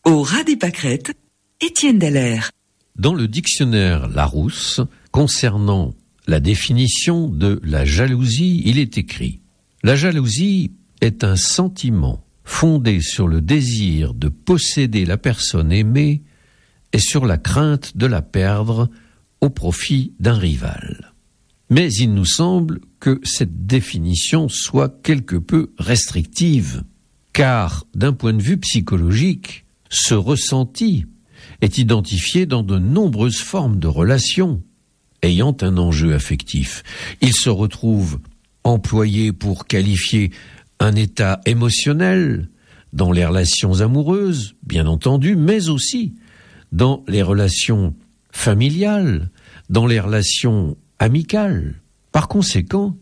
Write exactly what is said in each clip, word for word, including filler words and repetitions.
Au ras des pâquerettes, Étienne Dallaire. Dans le dictionnaire Larousse, concernant la définition de la jalousie, il est écrit « La jalousie est un sentiment fondé sur le désir de posséder la personne aimée et sur la crainte de la perdre au profit d'un rival. » Mais il nous semble que cette définition soit quelque peu restrictive, car d'un point de vue psychologique, ce ressenti est identifié dans de nombreuses formes de relations ayant un enjeu affectif. Il se retrouve employé pour qualifier un état émotionnel dans les relations amoureuses, bien entendu, mais aussi dans les relations familiales, dans les relations amicales. Par conséquent,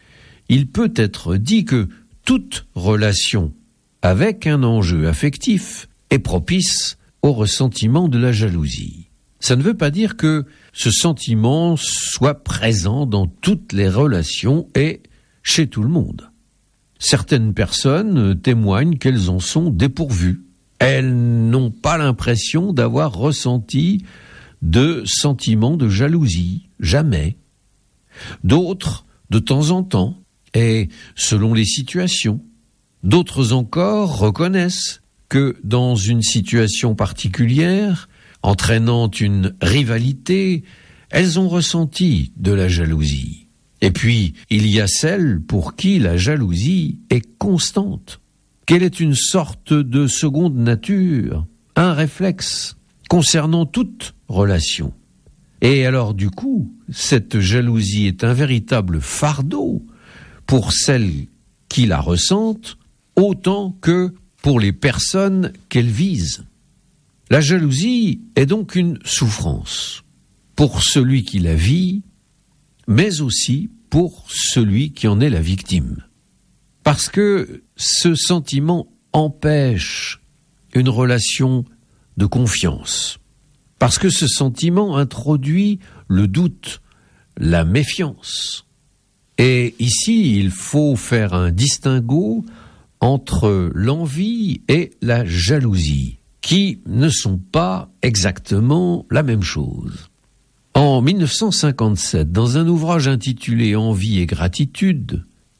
il peut être dit que toute relation avec un enjeu affectif est propice au ressentiment de la jalousie. Ça ne veut pas dire que ce sentiment soit présent dans toutes les relations et chez tout le monde. Certaines personnes témoignent qu'elles en sont dépourvues. Elles n'ont pas l'impression d'avoir ressenti de sentiments de jalousie, jamais. D'autres, de temps en temps, et selon les situations. D'autres encore reconnaissent que dans une situation particulière, entraînant une rivalité, elles ont ressenti de la jalousie. Et puis, il y a celles pour qui la jalousie est constante, qu'elle est une sorte de seconde nature, un réflexe concernant toute relation. Et alors du coup, cette jalousie est un véritable fardeau pour celles qui la ressentent, autant que pour les personnes qu'elle vise. La jalousie est donc une souffrance pour celui qui la vit, mais aussi pour celui qui en est la victime. Parce que ce sentiment empêche une relation de confiance. Parce que ce sentiment introduit le doute, la méfiance. Et ici, il faut faire un distinguo entre l'envie et la jalousie, qui ne sont pas exactement la même chose. En mille neuf cent cinquante-sept, dans un ouvrage intitulé « Envie et gratitude »,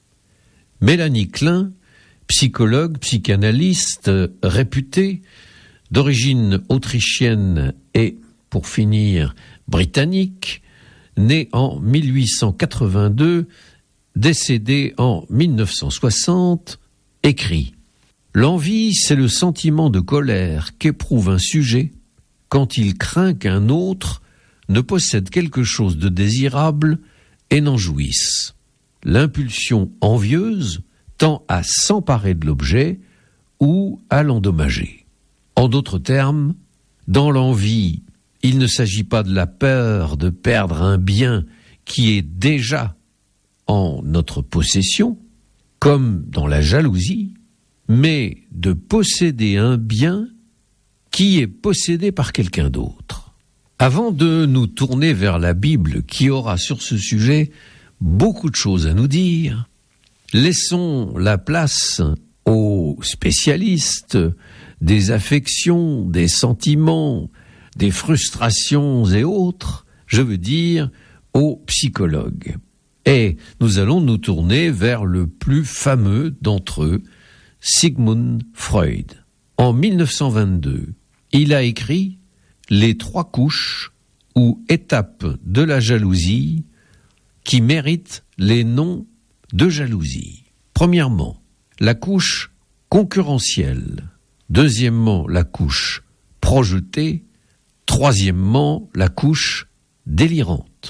Mélanie Klein, psychologue, psychanalyste réputée, d'origine autrichienne et, pour finir, britannique, née en mille huit cent quatre-vingt-deux, décédée en mille neuf cent soixante, écrit « L'envie, c'est le sentiment de colère qu'éprouve un sujet quand il craint qu'un autre ne possède quelque chose de désirable et n'en jouisse. L'impulsion envieuse tend à s'emparer de l'objet ou à l'endommager. En d'autres termes, dans l'envie, il ne s'agit pas de la peur de perdre un bien qui est déjà en notre possession, comme dans la jalousie, mais de posséder un bien qui est possédé par quelqu'un d'autre. Avant de nous tourner vers la Bible, qui aura sur ce sujet beaucoup de choses à nous dire, laissons la place aux spécialistes des affections, des sentiments, des frustrations et autres, je veux dire aux psychologues. Et nous allons nous tourner vers le plus fameux d'entre eux, Sigmund Freud. En mille neuf cent vingt-deux, il a écrit « Les trois couches ou étapes de la jalousie qui méritent les noms de jalousie. Premièrement, la couche concurrentielle. Deuxièmement, la couche projetée. Troisièmement, la couche délirante. »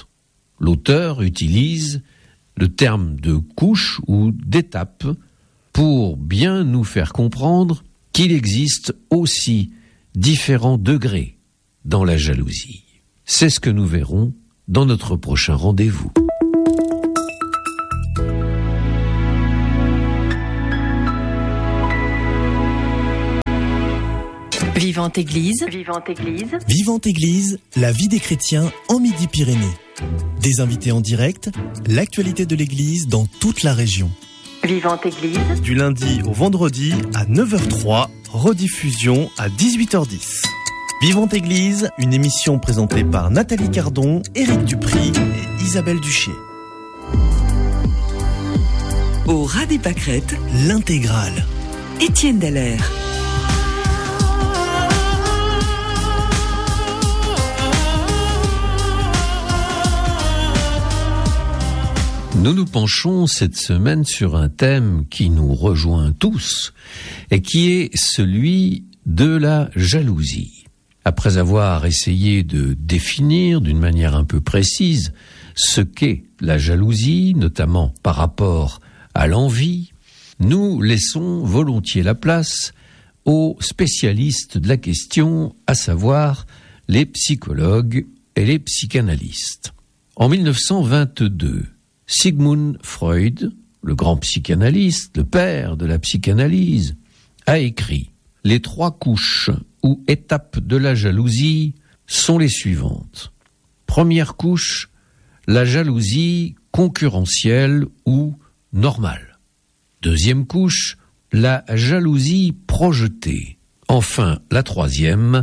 L'auteur utilise le terme de couche ou d'étape pour bien nous faire comprendre qu'il existe aussi différents degrés dans la jalousie. C'est ce que nous verrons dans notre prochain rendez-vous. Vivante Église. Vivante Église. Vivante Église, la vie des chrétiens en Midi-Pyrénées. Des invités en direct, l'actualité de l'Église dans toute la région. Vivante Église. Du lundi au vendredi à neuf heures zéro trois rediffusion à dix-huit heures dix. Vivante Église, une émission présentée par Nathalie Cardon, Éric Dupry et Isabelle Duchier. Au ras des pâquerettes, l'intégrale. Étienne Dallaire. Nous nous penchons cette semaine sur un thème qui nous rejoint tous et qui est celui de la jalousie. Après avoir essayé de définir d'une manière un peu précise ce qu'est la jalousie, notamment par rapport à l'envie, nous laissons volontiers la place aux spécialistes de la question, à savoir les psychologues et les psychanalystes. En mille neuf cent vingt-deux, Sigmund Freud, le grand psychanalyste, le père de la psychanalyse, a écrit « Les trois couches ou étapes de la jalousie sont les suivantes. Première couche, la jalousie concurrentielle ou normale. Deuxième couche, la jalousie projetée. Enfin, la troisième,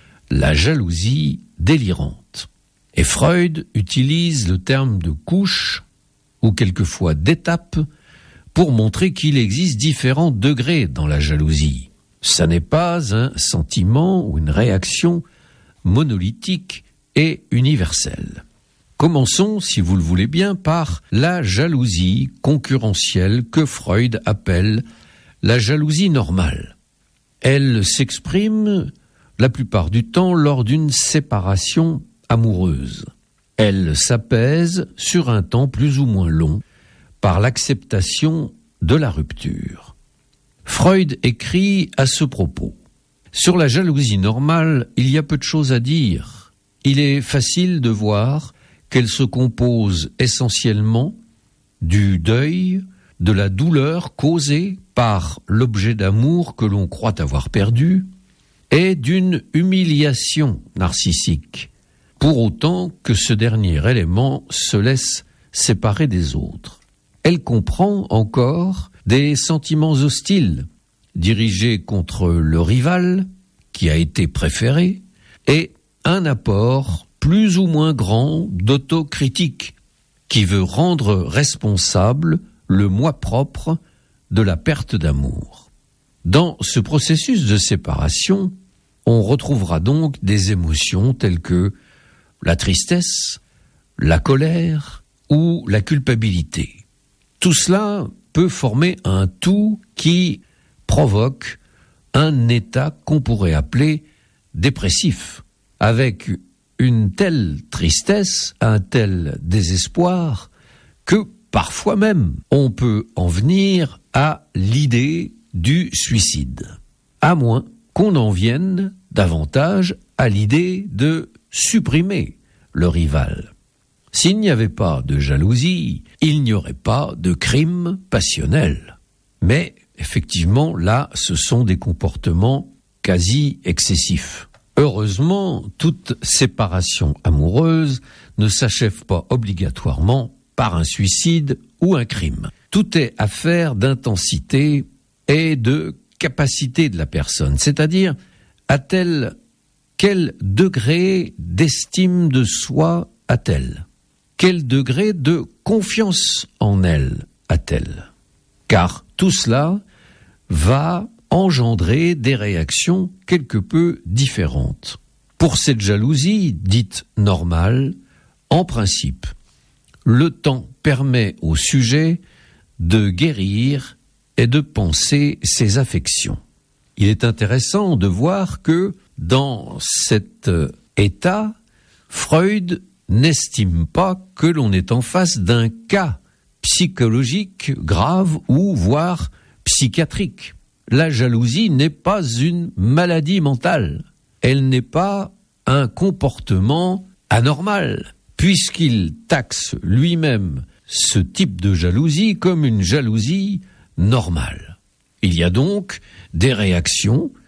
la jalousie délirante. » Et Freud utilise le terme de couche ou quelquefois d'étapes, pour montrer qu'il existe différents degrés dans la jalousie. Ça n'est pas un sentiment ou une réaction monolithique et universelle. Commençons, si vous le voulez bien, par la jalousie concurrentielle que Freud appelle la jalousie normale. Elle s'exprime la plupart du temps lors d'une séparation amoureuse. Elle s'apaise sur un temps plus ou moins long par l'acceptation de la rupture. Freud écrit à ce propos « Sur la jalousie normale, il y a peu de choses à dire. Il est facile de voir qu'elle se compose essentiellement du deuil, de la douleur causée par l'objet d'amour que l'on croit avoir perdu et d'une humiliation narcissique, pour autant que ce dernier élément se laisse séparer des autres. Elle comprend encore des sentiments hostiles, dirigés contre le rival, qui a été préféré, et un apport plus ou moins grand d'autocritique, qui veut rendre responsable le moi propre de la perte d'amour. Dans ce processus de séparation, on retrouvera donc des émotions telles que la tristesse, la colère ou la culpabilité. Tout cela peut former un tout qui provoque un état qu'on pourrait appeler dépressif, avec une telle tristesse, un tel désespoir, que parfois même on peut en venir à l'idée du suicide, à moins qu'on en vienne davantage à l'idée de supprimer le rival. S'il n'y avait pas de jalousie, il n'y aurait pas de crime passionnel. Mais effectivement, là, ce sont des comportements quasi excessifs. Heureusement, toute séparation amoureuse ne s'achève pas obligatoirement par un suicide ou un crime. Tout est affaire d'intensité et de capacité de la personne, c'est-à-dire a-t-elle quel degré d'estime de soi a-t-elle? Quel degré de confiance en elle a-t-elle? Car tout cela va engendrer des réactions quelque peu différentes. Pour cette jalousie dite normale, en principe, le temps permet au sujet de guérir et de penser ses affections. Il est intéressant de voir que dans cet état, Freud n'estime pas que l'on est en face d'un cas psychologique grave ou voire psychiatrique. La jalousie n'est pas une maladie mentale. Elle n'est pas un comportement anormal, puisqu'il taxe lui-même ce type de jalousie comme une jalousie normale. Il y a donc des réactions